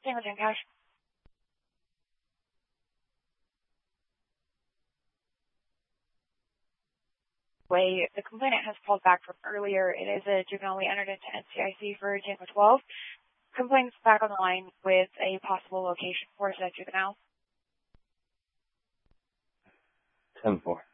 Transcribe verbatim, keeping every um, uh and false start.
San Jose Cash. Way the complainant has called back from earlier. It is a juvenile we entered into N C I C for Tango twelve. Complainant's back on the line with a possible location for said juvenile. ten four.